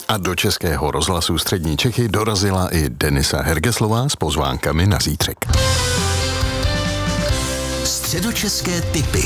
A do Českého rozhlasu Střední Čechy dorazila i Denisa Hergeslová s pozvánkami na zítřek. Středočeské tipy.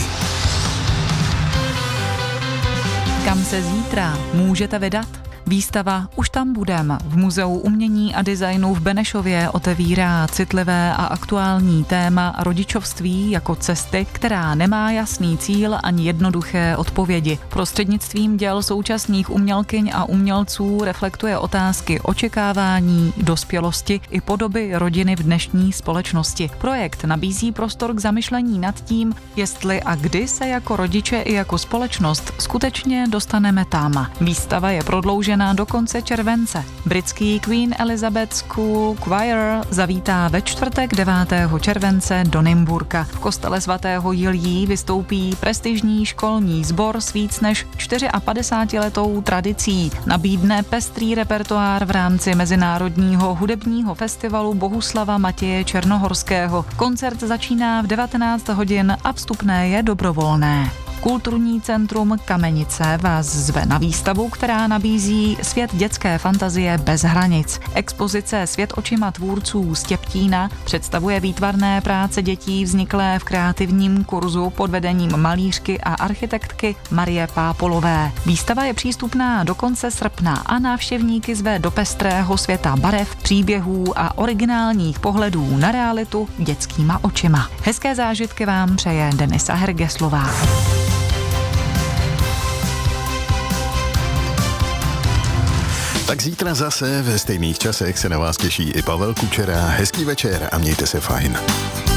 Kam se zítra můžete vydat? Výstava Už tam budem v Muzeu umění a designu v Benešově otevírá citlivé a aktuální téma rodičovství jako cesty, která nemá jasný cíl ani jednoduché odpovědi. Prostřednictvím děl současných umělkyň a umělců reflektuje otázky očekávání, dospělosti i podoby rodiny v dnešní společnosti. Projekt nabízí prostor k zamyšlení nad tím, jestli a kdy se jako rodiče i jako společnost skutečně dostaneme tam. Výstava je prodloužená do konce července. Britský Queen Elizabeth School Choir zavítá ve čtvrtek 9. července do Nymburka. V kostele svatého Jiljí vystoupí prestižní školní sbor s víc než 54letou tradicí. Nabídne pestrý repertoár v rámci Mezinárodního hudebního festivalu Bohuslava Matěje Černohorského. Koncert začíná v 19 hodin a vstupné je dobrovolné. Kulturní centrum Kamenice vás zve na výstavu, která nabízí svět dětské fantazie bez hranic. Expozice Svět očima tvůrců z Těptína představuje výtvarné práce dětí vzniklé v kreativním kurzu pod vedením malířky a architektky Marie Pápolové. Výstava je přístupná do konce srpna a návštěvníky zve do pestrého světa barev, příběhů a originálních pohledů na realitu dětskýma očima. Hezké zážitky vám přeje Denisa Hergeslová. Tak zítra zase ve stejných časech se na vás těší i Pavel Kučera. Hezký večer a mějte se fajn.